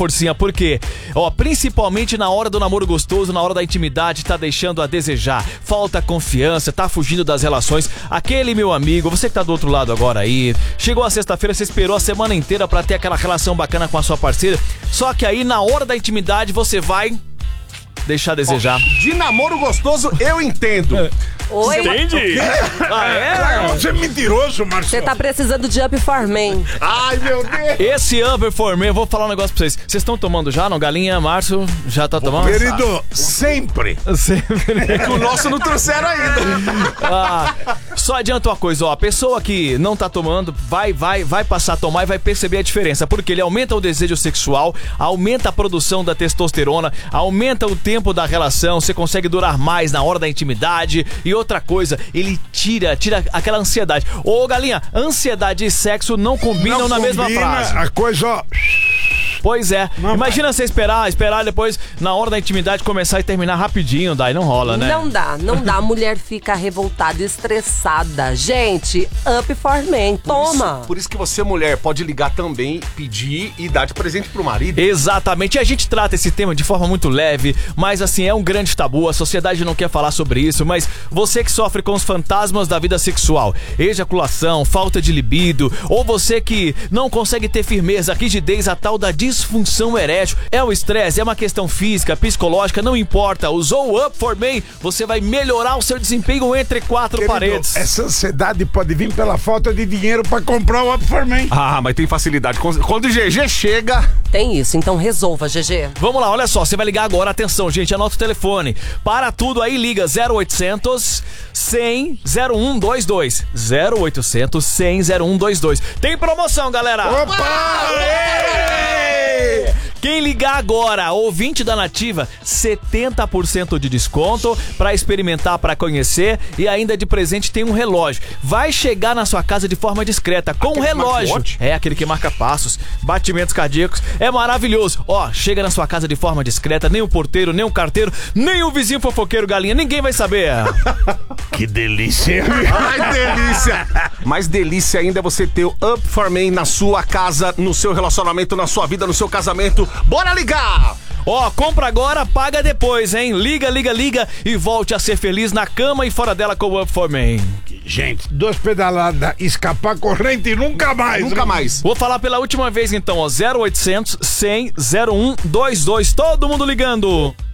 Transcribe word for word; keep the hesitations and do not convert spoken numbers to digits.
forcinha, porque, ó, principalmente na hora do namoro gostoso, na hora da intimidade, tá deixando a desejar, falta confiança, tá fugindo das relações. Aquele meu amigo, você que tá do outro lado agora aí, chegou a sexta-feira, você esperou a semana inteira pra ter aquela relação bacana com a sua parceira, só que aí na hora da intimidade você vai deixar a desejar. De namoro gostoso, eu entendo. Oi? Entende? Ah, é? Você é mentiroso, Marcelo. Você tá precisando de Up for Men. Ai, meu Deus. Esse Upper for Me, eu vou falar um negócio pra vocês. Vocês estão tomando já, não? Galinha, Márcio, já tá tomando? Querido, sempre. Sempre. É que o nosso não trouxeram ainda. Ah, só adianta uma coisa, ó. A pessoa que não tá tomando, vai, vai, vai passar a tomar e vai perceber a diferença. Porque ele aumenta o desejo sexual, aumenta a produção da testosterona, aumenta o tempo da relação, você consegue durar mais na hora da intimidade. E outra coisa, ele tira, tira aquela ansiedade. Ô, Galinha, ansiedade e sexo não combinam Não na mesma combina, frase. A coisa, ó. Pois é. Não, Imagina você esperar, esperar depois, na hora da intimidade, começar e terminar rapidinho, daí não rola, né? Não dá, não dá. A mulher fica revoltada, estressada. Gente, Up for Men, toma. Isso, por isso que você, mulher, pode ligar também, pedir e dar de presente pro marido. Exatamente, e a gente trata esse tema de forma muito leve, mas assim, é um grande tabu, a sociedade não quer falar sobre isso, mas você que sofre com os fantasmas da vida sexual, ejaculação, falta de libido, ou você que não consegue ter firmeza, rigidez, a tal da disfunção erétil, é o estresse, é uma questão física, psicológica, não importa, usou o Up for Men, você vai melhorar o seu desempenho entre quatro Querido, paredes. essa ansiedade pode vir pela falta de dinheiro pra comprar o Up for Men. Ah, mas tem facilidade. Quando o G G chega... Tem isso, então resolva, G G. Vamos lá, olha só, você vai ligar agora, atenção, gente, anota o telefone. Para tudo aí, liga zero oitocentos, cem, zero um dois dois. zero oitocentos, cem, zero um dois dois. Tem promoção, galera! Opa! Ei! Quem ligar agora, ouvinte da Nativa, setenta por cento de desconto pra experimentar, pra conhecer e ainda de presente tem um relógio. Vai chegar na sua casa de forma discreta com um relógio. smartwatch? É aquele que marca passos, batimentos cardíacos. É maravilhoso. Ó, chega na sua casa de forma discreta, nem o porteiro, nem o carteiro, nem o vizinho fofoqueiro Galinha, ninguém vai saber. Que delícia. Ai, delícia! Mais delícia ainda é você ter o Up for Men na sua casa, no seu relacionamento, na sua vida, no seu casamento. Bora ligar! Ó, compra agora, paga depois, hein? Liga, liga, liga e volte a ser feliz na cama e fora dela com o Up for Men. Gente, duas pedaladas, escapar corrente e nunca mais. Nunca mais. Vou falar pela última vez então, ó, zero oitocentos, cem, zero um dois dois, todo mundo ligando.